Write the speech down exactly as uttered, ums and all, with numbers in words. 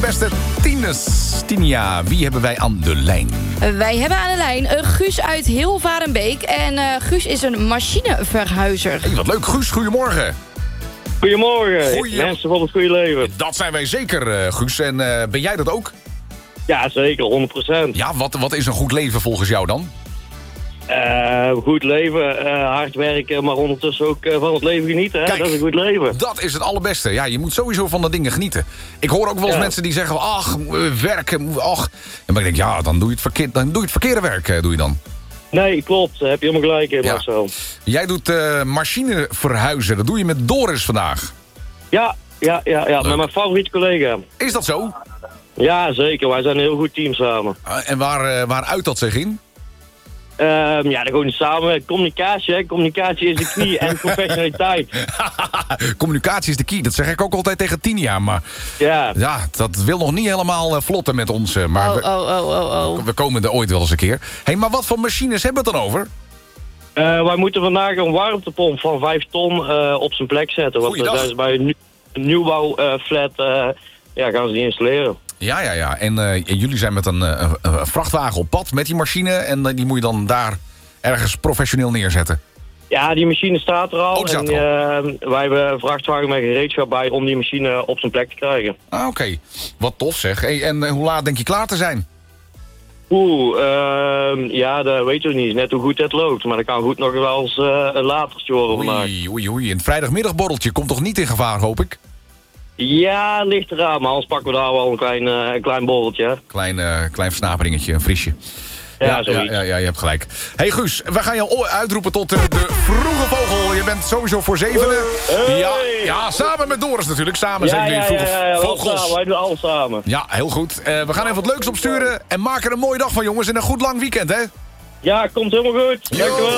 beste Tines. Tinia, wie hebben wij aan de lijn? Wij hebben aan de lijn uh, Guus uit Hilvarenbeek. En uh, Guus is een machineverhuizer. Hey, wat leuk, Guus. Goedemorgen. Goedemorgen, Goeie... mensen van het goede leven. Dat zijn wij zeker, uh, Guus. En uh, ben jij dat ook? Ja, zeker, honderd procent. Ja, wat, wat is een goed leven volgens jou dan? Uh, goed leven, uh, hard werken, maar ondertussen ook uh, van het leven genieten. Hè? Kijk, dat is een goed leven. Dat is het allerbeste. Ja, je moet sowieso van de dingen genieten. Ik hoor ook wel eens Ja. mensen die zeggen... ach, uh, werken, ach. En maar ik denk, ja, dan doe je het, verkeer, dan doe je het verkeerde werk, uh, doe je dan. Nee, klopt. Daar heb je helemaal gelijk in, Ja. Marcel. Jij doet uh, machine verhuizen. Dat doe je met Doris vandaag. Ja, ja, ja, ja. met mijn favoriete collega. Is dat zo? Ja, zeker. Wij zijn een heel goed team samen. Uh, en waar, uh, waar uit dat zich in? Um, ja, dan gewoon samen. Communicatie, hè. Communicatie is de key en professionaliteit. Communicatie is de key. Dat zeg ik ook altijd tegen Tinia. Maar Ja. ja, dat wil nog niet helemaal uh, vlotten met ons. Uh, maar Oh, we, oh, oh, oh, oh. we komen er ooit wel eens een keer. Hé, hey, maar wat voor machines hebben we het dan over? Uh, wij moeten vandaag een warmtepomp van vijf ton uh, op zijn plek zetten. Want Goeiedag. dat is bij een, nieuw- een nieuwbouwflat uh, ja, gaan ze die installeren. Ja, ja, ja. En uh, jullie zijn met een, uh, een vrachtwagen op pad met die machine. En uh, die moet je dan daar ergens professioneel neerzetten. Ja, die machine staat er al. Oh, die staat en er uh, wij hebben een vrachtwagen met gereedschap bij om die machine op zijn plek te krijgen. Ah, oké. Okay. Wat tof zeg. Hey, en uh, hoe laat denk je klaar te zijn? Oeh, uh, ja, dat weten we niet. Net hoe goed het loopt. Maar dat kan goed nog wel eens uh, een latertje worden vandaag. Oei, oei, oei. En het vrijdagmiddagborreltje komt toch niet in gevaar, hoop ik? Ja, ligt eraan. Maar anders pakken we daar wel een klein, uh, een klein borreltje. Klein, uh, klein versnaperingetje, een frisje. Ja, ja, zoiets. ja, ja, je hebt gelijk. Hey Guus, we gaan je uitroepen tot uh, de vroege vogel. Je bent sowieso voor zevenen. Hey. Ja, ja, samen met Doris natuurlijk. Samen Ja, zijn ja, jullie ja, vroege ja, ja, vogels. samen. Wij doen alles samen. Ja, heel goed. Uh, we gaan even wat leuks opsturen. En maken er een mooie dag van, jongens. En een goed lang weekend, hè? Ja, komt helemaal goed. Yo. Dankjewel.